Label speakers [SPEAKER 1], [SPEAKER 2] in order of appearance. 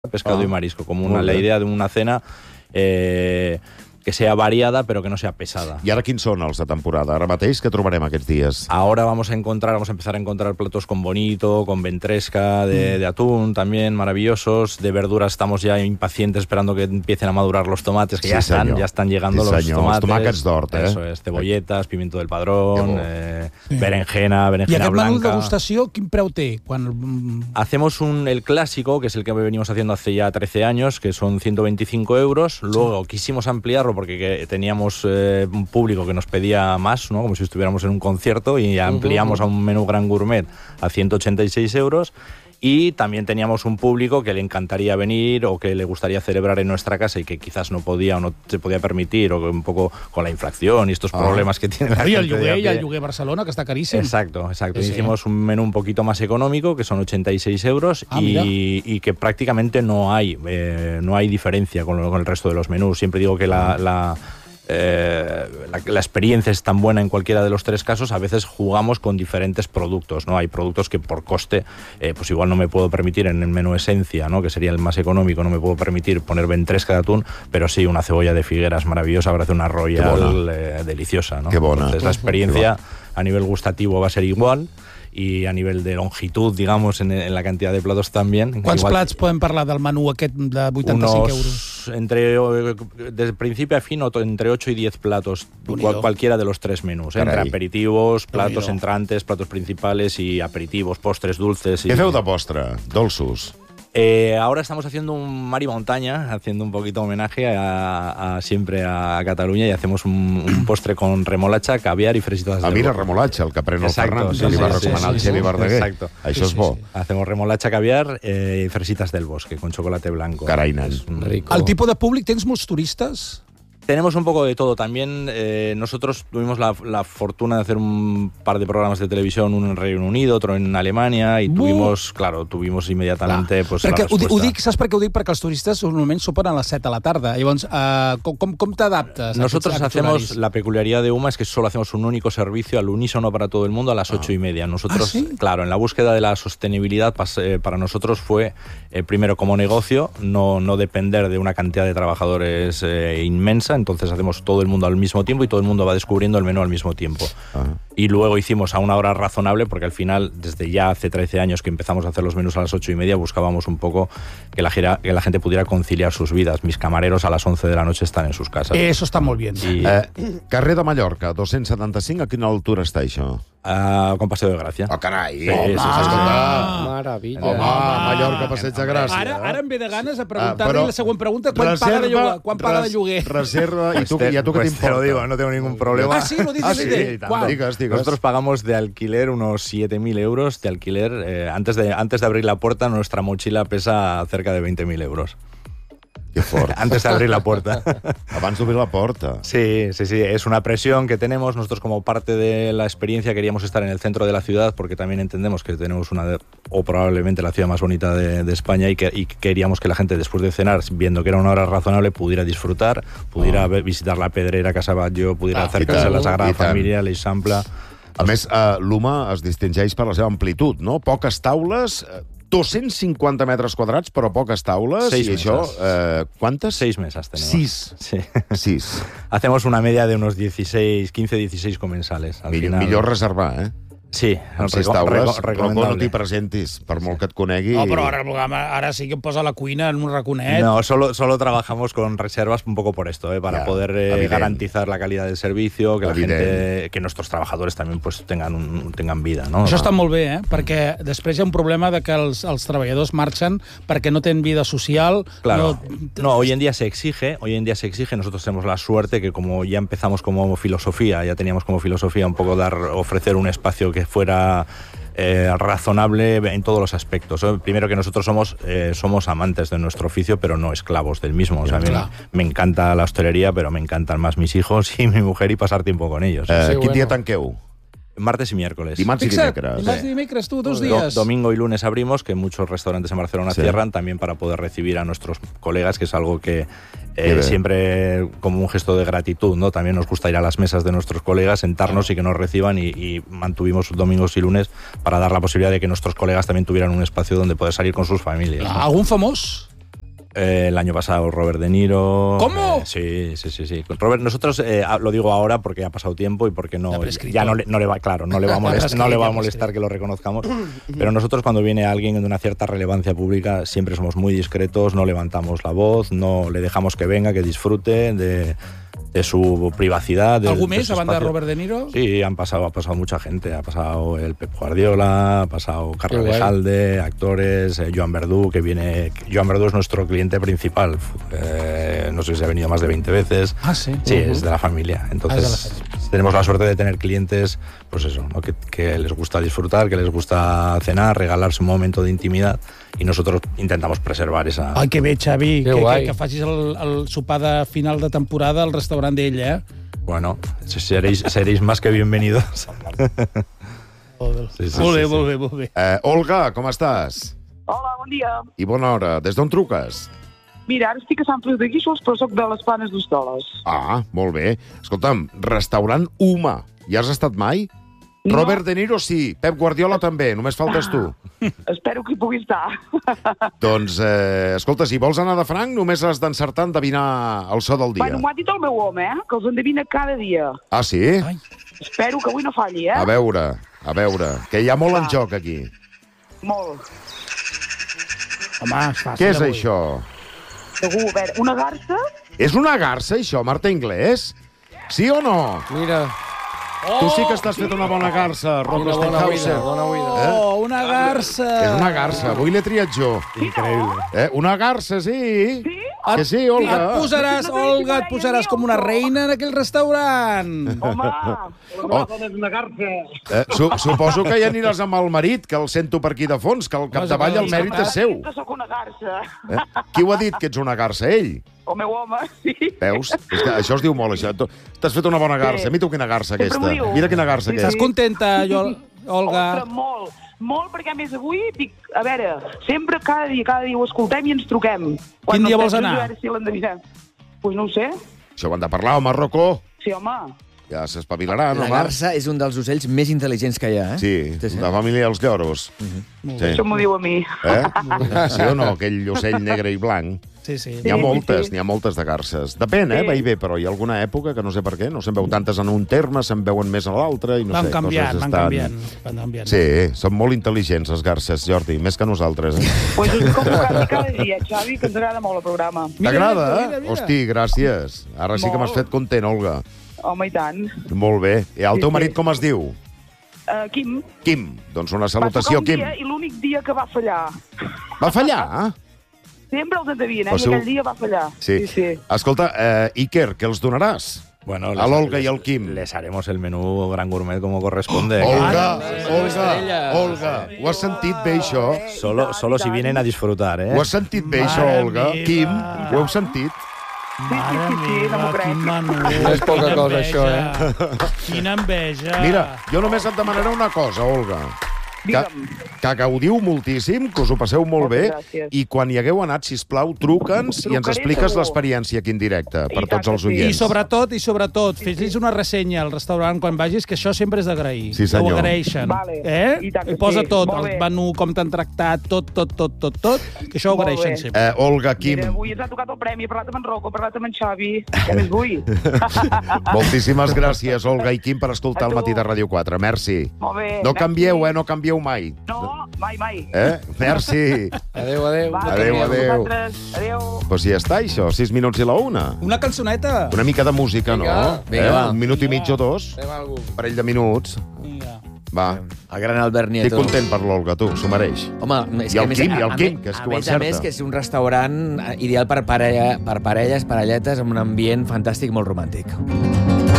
[SPEAKER 1] pescado y marisco, como la idea de una cena que sea variada pero que no sea pesada.
[SPEAKER 2] I ara quins són els de temporada? Ara mateix què trobarem aquests dies?
[SPEAKER 1] Ahora vamos a empezar a encontrar platos con bonito, con ventresca, de atún también, maravillosos. De verduras estamos ya impacientes esperando que empiecen a madurar los tomates, que
[SPEAKER 2] Sí,
[SPEAKER 1] ya están llegando los tomates.
[SPEAKER 2] Els tomàquets d'hort,
[SPEAKER 1] Eso es, cebolletas, pimiento del padrón, berenjena
[SPEAKER 3] I aquest menú
[SPEAKER 1] blanca.
[SPEAKER 3] de degustació, quin preu té?
[SPEAKER 1] Hacemos el clásico, que es el que venimos haciendo hace ya 13 años, que son 125 euros. Luego quisimos ampliarlo porque teníamos un público que nos pedía más, ¿no? Como si estuviéramos en un concierto, y ampliamos a un menú gran gourmet a 186 euros. Y también teníamos un público que le encantaría venir o que le gustaría celebrar en nuestra casa y que quizás no podía o no se podía permitir, o un poco con la inflación y estos problemas que tiene la gente.
[SPEAKER 3] Y el lloguer Barcelona, que está carísimo.
[SPEAKER 1] Exacto.
[SPEAKER 3] Sí.
[SPEAKER 1] Hicimos un menú un poquito más económico, que son 86 euros, y que prácticamente no hay diferencia con el resto de los menús. Siempre digo que la experiencia es tan buena en cualquiera de los tres casos. A veces jugamos con diferentes productos, ¿no? Hay productos que por coste, pues igual no me puedo permitir en el menú esencia, ¿no? Que sería el más económico, no me puedo permitir poner ventresca de atún, pero sí una cebolla de Figueras maravillosa para hacer una royal deliciosa, ¿no?
[SPEAKER 2] Qué bona.
[SPEAKER 1] Entonces la experiencia a nivel gustativo va a ser igual, i a nivell de longitud, digamos, en la cantidad de platos también.
[SPEAKER 3] Quants plats podem parlar del menú aquest de 85 euros?
[SPEAKER 1] Desde principio a fin, entre 8 y 10 platos, cualquiera de los tres menús, entre aperitivos, platos entrantes, platos principales y aperitivos, postres, dulces.
[SPEAKER 2] Què feu de postre? Dolços?
[SPEAKER 1] Ahora estamos haciendo un mar y montaña, haciendo un poquito homenaje siempre a Cataluña, y hacemos un postre con remolacha, caviar y fresitas del
[SPEAKER 2] mira, remolacha, el que pren el Ferran, que li va recomanar el Xavi Verdaguer.
[SPEAKER 1] Exacto.
[SPEAKER 2] Això és bo.
[SPEAKER 1] Hacemos remolacha, caviar y fresitas del bosque con chocolate blanco.
[SPEAKER 2] Carai, nen.
[SPEAKER 1] Rico.
[SPEAKER 3] El tipus de públic, tens molts turistes?
[SPEAKER 1] Tenemos un poco de todo también. Nosotros tuvimos la fortuna de hacer un par de programas de televisión, uno en Reino Unido, otro en Alemania, y tuvimos immediatamente pues, la respuesta.
[SPEAKER 3] Saps per què ho dic? Perquè els turistes normalment sopen a les 7 de la tarda. Llavors, com t'adaptes?
[SPEAKER 1] Nosotros hacemos, la peculiaridad de UMA es que solo hacemos un único servicio al unísono para todo el mundo a las 8:30. Nosotros,
[SPEAKER 3] ¿sí?
[SPEAKER 1] Claro, en la búsqueda de la sostenibilidad para nosotros fue, primero como negocio, no depender de una cantidad de trabajadores inmensa. Entonces hacemos todo el mundo al mismo tiempo y todo el mundo va descubriendo el menú al mismo tiempo. Y luego hicimos a una hora razonable, porque al final, desde ya hace 13 años que empezamos a hacer los menús a las 8:30, buscábamos un poco que la gente pudiera conciliar sus vidas. Mis camareros a las 11 de la noche están en sus casas.
[SPEAKER 3] Eso está molt bien.
[SPEAKER 2] Carrer de Mallorca, 275, a quina altura està això?
[SPEAKER 1] Con Paseo de Gracia.
[SPEAKER 2] Oh, carai!
[SPEAKER 1] Sí, escolta.
[SPEAKER 4] Maravilla.
[SPEAKER 2] Home, Mallorca, Passeig de Gràcia.
[SPEAKER 3] Ara em ve de ganes de preguntar-li la següent pregunta. Quan paga de lloguer?
[SPEAKER 2] Reserva, i a tu què t'importa?
[SPEAKER 1] Te lo digo, no tengo ningún problema.
[SPEAKER 3] Sí, lo dices.
[SPEAKER 2] Digues.
[SPEAKER 1] Nosotros pagamos de alquiler unos 7.000 euros de alquiler. Antes de abrir la puerta, nuestra mochila pesa cerca de 20.000 euros.
[SPEAKER 2] Qué fort.
[SPEAKER 1] Antes de abrir la puerta.
[SPEAKER 2] Abans d'obrir la porta.
[SPEAKER 1] Sí. Es una presión que tenemos. Nosotros, como parte de la experiencia, queríamos estar en el centro de la ciudad, porque también entendemos que tenemos probablemente la ciudad más bonita de España, y queríamos que la gente, después de cenar, viendo que era una hora razonable, pudiera disfrutar, pudiera visitar la Pedrera, Casa Batlló, pudiera acercarse a la Sagrada Família, l'Eixample.
[SPEAKER 2] A més, l'UMA es distingeix per la seva amplitud, no? Poques taules, 250 metres quadrats, però poques taules.
[SPEAKER 1] 6
[SPEAKER 2] i això,
[SPEAKER 1] mesas.
[SPEAKER 2] ¿cuántas?
[SPEAKER 1] 6 mesas tenemos.
[SPEAKER 2] 6.
[SPEAKER 1] Sí.
[SPEAKER 2] 6.
[SPEAKER 1] Hacemos una media de unos 15-16 comensales.
[SPEAKER 2] Millor reservar, eh?
[SPEAKER 1] Sí,
[SPEAKER 2] amb 6 taules,
[SPEAKER 1] recomendable.
[SPEAKER 2] no t'hi presentis, per molt que et conegui.
[SPEAKER 3] No, però ara sí que em posa la cuina en un raconet.
[SPEAKER 1] No, solo trabajamos con reservas un poco por esto, para poder garantizar la calidad del servicio, que la gente, que nuestros trabajadores también pues tengan vida, ¿no?
[SPEAKER 3] Això està molt bé, perquè després hi ha un problema de que els treballadors marxen perquè no tenen vida social.
[SPEAKER 1] Claro. No, hoy en día se exige. Nosotros tenemos la suerte que, como ya empezamos como filosofía, ya teníamos como filosofía un poco ofrecer un espacio que fuera razonable en todos los aspectos. Primero, que nosotros somos amantes de nuestro oficio, pero no esclavos del mismo. O sea, a mí me encanta la hostelería, pero me encantan más mis hijos y mi mujer, y pasar tiempo con ellos.
[SPEAKER 2] Quin dia tanqueu?
[SPEAKER 1] Martes y miércoles.
[SPEAKER 2] Dimarts i dimecres.
[SPEAKER 3] Dimarts i dimecres, tú, 2 días.
[SPEAKER 1] Domingo y lunes abrimos, que muchos restaurantes en Barcelona cierran, también para poder recibir a nuestros colegas, que es algo que siempre, como un gesto de gratitud, ¿no? También nos gusta ir a las mesas de nuestros colegas, sentarnos y que nos reciban, y mantuvimos domingos y lunes para dar la posibilidad de que nuestros colegas también tuvieran un espacio donde poder salir con sus familias, ¿no?
[SPEAKER 3] ¿Algún famós?
[SPEAKER 1] El año pasado Robert De Niro.
[SPEAKER 3] ¿Cómo?
[SPEAKER 1] Sí. Con Robert, nosotros lo digo ahora porque ha pasado tiempo y porque ya no le va, claro, no le va a molestar que lo reconozcamos. Pero nosotros cuando viene alguien de una cierta relevancia pública siempre somos muy discretos, no levantamos la voz, no le dejamos que venga, que disfrute de su privacidad.
[SPEAKER 3] ¿Algú més a banda de Robert De Niro?
[SPEAKER 1] Sí, ha pasado mucha gente. Ha pasado el Pep Guardiola, ha pasado Carla Lejalde, actores, Joan Verdú, que viene... Joan Verdú es nuestro cliente principal. No sé si ha venido más de 20 veces.
[SPEAKER 3] Ah, sí.
[SPEAKER 1] Sí, es de la familia. Entonces, tenemos la suerte de tener clientes, pues eso, ¿no? que les gusta disfrutar, que les gusta cenar, regalarse un momento de intimidad, y nosotros intentamos preservar esa...
[SPEAKER 3] Ai, que bé, Xavi, que facis el sopar de final de temporada al restaurant d'ell, eh?
[SPEAKER 1] Bueno, seréis más que bienvenidos.
[SPEAKER 3] Molt bé.
[SPEAKER 2] Olga, com estàs?
[SPEAKER 4] Hola, bon dia.
[SPEAKER 2] I bona hora. Des d'on truques?
[SPEAKER 4] Mira, ara estic a Sant Feliu de Guíxols, però soc de les Planes d'Hostoles.
[SPEAKER 2] Ah, molt bé. Escolta'm, restaurant Uma. Hi has estat mai? No. Robert De Niro sí, Pep Guardiola també, només faltes tu.
[SPEAKER 4] Espero que hi pugui estar.
[SPEAKER 2] Doncs, escolta, si vols anar de franc, només has d'encertar endevinar el so del dia.
[SPEAKER 4] Bueno, m'ho ha dit el meu home, que els endevina cada dia.
[SPEAKER 2] Ah, sí?
[SPEAKER 3] Ai.
[SPEAKER 4] Espero que avui no falli,
[SPEAKER 2] A veure, que hi ha molt en joc aquí.
[SPEAKER 4] Molt.
[SPEAKER 3] Home, és fàcil.
[SPEAKER 2] Què és
[SPEAKER 3] avui.
[SPEAKER 2] això?
[SPEAKER 4] Segur, a veure, una garsa?
[SPEAKER 2] És una garsa, això, Marta Inglés? Sí o no?
[SPEAKER 5] Mira,
[SPEAKER 2] Tu sí que estàs fet una bona garsa, Rocco
[SPEAKER 5] una bona
[SPEAKER 2] Stenhausen.
[SPEAKER 5] buida, bona buida.
[SPEAKER 3] Oh, una garsa!
[SPEAKER 2] És una garsa, avui l'he triat jo.
[SPEAKER 1] Increïble.
[SPEAKER 2] Una garsa, sí.
[SPEAKER 4] Sí?
[SPEAKER 2] Que sí,
[SPEAKER 3] Et
[SPEAKER 2] Olga.
[SPEAKER 3] posaràs, Olga, et posaràs com una reina en aquell restaurant.
[SPEAKER 4] Home,
[SPEAKER 2] Oh.
[SPEAKER 4] és una garsa.
[SPEAKER 2] Suposo que ja aniràs amb el marit, que el sento per aquí de fons, que al capdavall el mèrit és seu.
[SPEAKER 4] Que sóc una garsa.
[SPEAKER 2] Qui ho ha dit, que ets una garsa? Ell?
[SPEAKER 4] El meu home, sí.
[SPEAKER 2] Veus? És que això es diu molt, això. T'has fet una bona garsa.
[SPEAKER 4] Sí.
[SPEAKER 2] Mira tu quina garsa,
[SPEAKER 4] Sempre
[SPEAKER 2] aquesta.
[SPEAKER 4] m'ho diu.
[SPEAKER 2] Mira quina garsa,
[SPEAKER 4] Sí,
[SPEAKER 3] Estàs
[SPEAKER 2] aquesta.
[SPEAKER 3] contenta, Olga?
[SPEAKER 4] Ostres, molt. Molt, perquè a més avui, dic, a veure, sempre cada dia ho escoltem i ens truquem.
[SPEAKER 3] Quin dia vols anar?
[SPEAKER 4] A veure si l'endevinem. Pues no ho sé.
[SPEAKER 2] Això ho han de parlar, home, Rocco.
[SPEAKER 4] Sí, home.
[SPEAKER 2] Ja s'espavilaran,
[SPEAKER 5] La
[SPEAKER 2] home.
[SPEAKER 5] garsa és un dels ocells més intel·ligents que hi ha, eh?
[SPEAKER 2] Sí, la família dels lloros. Sí.
[SPEAKER 4] Això m'ho diu a mi.
[SPEAKER 2] Sí o no? Aquell ocell negre i blanc.
[SPEAKER 3] Sí, sí.
[SPEAKER 2] N'hi ha moltes,
[SPEAKER 4] sí.
[SPEAKER 2] n'hi ha moltes de garses. Depèn, va i bé, però hi ha alguna època que no sé per què, no se'n veu tantes en un terme, se'n veuen més a l'altre, i no
[SPEAKER 3] Van
[SPEAKER 2] sé,
[SPEAKER 3] canviant,
[SPEAKER 2] coses
[SPEAKER 3] van canviant.
[SPEAKER 2] Sí, són molt intel·ligents, les garses, Jordi, més que nosaltres.
[SPEAKER 4] Pues us escolto cada dia, Xavi, que ens agrada molt el programa.
[SPEAKER 2] T'agrada?
[SPEAKER 3] mira.
[SPEAKER 2] Hosti, gràcies. Ara sí que m'has fet content, Olga.
[SPEAKER 4] Home, i tant.
[SPEAKER 2] Molt bé. I el teu marit com es diu?
[SPEAKER 4] Quim,
[SPEAKER 2] Quim. Doncs una
[SPEAKER 4] va
[SPEAKER 2] salutació,
[SPEAKER 4] tocar un
[SPEAKER 2] Quim.
[SPEAKER 4] dia i l'únic dia que va fallar.
[SPEAKER 2] Va fallar?
[SPEAKER 4] Sempre els endevina,
[SPEAKER 2] Però
[SPEAKER 4] i
[SPEAKER 2] segur-
[SPEAKER 4] aquell dia va fallar.
[SPEAKER 2] Sí. Escolta, Iker, què els donaràs?
[SPEAKER 1] Bueno,
[SPEAKER 2] A l'Olga i al Quim.
[SPEAKER 1] Les haremos el menú Gran Gourmet como corresponde.
[SPEAKER 2] Olga,
[SPEAKER 5] estrella.
[SPEAKER 2] Olga, ho has sentit bé, això?
[SPEAKER 1] Solo si vienen a disfrutar, ¿eh?
[SPEAKER 2] Ho has sentit bé, això,
[SPEAKER 3] Mare
[SPEAKER 2] Olga?
[SPEAKER 3] meva.
[SPEAKER 2] Quim, ho heu sentit?
[SPEAKER 3] Mare
[SPEAKER 4] sí, no m'ho
[SPEAKER 3] meva,
[SPEAKER 4] crec.
[SPEAKER 3] quin menú.
[SPEAKER 5] No és poca
[SPEAKER 3] Quina
[SPEAKER 5] cosa,
[SPEAKER 3] enveja.
[SPEAKER 5] això,
[SPEAKER 3] Quina enveja.
[SPEAKER 2] Mira, jo només et demanaré una cosa, Olga.
[SPEAKER 4] Digue'm.
[SPEAKER 2] Que gaudiu moltíssim, que us ho passeu molt bé,
[SPEAKER 4] Moltes gràcies.
[SPEAKER 2] i quan hi hagueu anat, sisplau, truca'ns i ens
[SPEAKER 4] Trucaré
[SPEAKER 2] expliques
[SPEAKER 4] segur.
[SPEAKER 2] l'experiència aquí en directe, per
[SPEAKER 4] I
[SPEAKER 2] tots
[SPEAKER 4] tant
[SPEAKER 2] els
[SPEAKER 4] que sí.
[SPEAKER 2] oients.
[SPEAKER 3] I sobretot, fes-los una ressenya al restaurant quan vagis, que això sempre és d'agrair.
[SPEAKER 2] Sí, senyor.
[SPEAKER 3] Ho agraeixen.
[SPEAKER 4] Vale. I tant que
[SPEAKER 3] I posa
[SPEAKER 4] sí.
[SPEAKER 3] tot,
[SPEAKER 4] Molt
[SPEAKER 3] el
[SPEAKER 4] bé.
[SPEAKER 3] menú, com t'han tractat, tot, que això ho
[SPEAKER 4] Molt
[SPEAKER 3] agraeixen
[SPEAKER 4] bé.
[SPEAKER 3] sempre.
[SPEAKER 2] Olga, Quim,
[SPEAKER 4] Mira, avui ens ha tocat el premi, he parlat amb en Rocco, he parlat amb en Xavi. Què més vull?
[SPEAKER 2] moltíssimes gràcies, Olga i Quim, per escoltar
[SPEAKER 4] A
[SPEAKER 2] el
[SPEAKER 4] tu.
[SPEAKER 2] matí de Ràdio 4. Merci.
[SPEAKER 4] Molt bé.
[SPEAKER 2] No
[SPEAKER 4] merci.
[SPEAKER 2] canvieu, no canvieu mai.
[SPEAKER 4] No, mai.
[SPEAKER 2] Merci.
[SPEAKER 5] Adéu, adéu.
[SPEAKER 4] Va,
[SPEAKER 2] Adéu, adéu.
[SPEAKER 4] vosaltres. Adéu.
[SPEAKER 2] Doncs ja està, això, 6 minuts i la 1.
[SPEAKER 3] Una cançoneta.
[SPEAKER 2] Una mica de música, no?
[SPEAKER 5] Vinga, va.
[SPEAKER 2] Un minut i mig o dos,
[SPEAKER 5] Fem algú.
[SPEAKER 2] un parell de minuts.
[SPEAKER 3] Vinga.
[SPEAKER 2] Va,
[SPEAKER 5] El gran Albert
[SPEAKER 2] estic
[SPEAKER 5] Nieto.
[SPEAKER 2] content per l'Olga, tu, s'ho mereix.
[SPEAKER 5] Home, és
[SPEAKER 2] I el
[SPEAKER 5] a més,
[SPEAKER 2] Quim, i el
[SPEAKER 5] a
[SPEAKER 2] Quim,
[SPEAKER 5] més-
[SPEAKER 2] que és que ho
[SPEAKER 5] a
[SPEAKER 2] encerta.
[SPEAKER 5] més, que és un restaurant ideal per parelles, parelletes, amb un ambient fantàstic molt romàntic.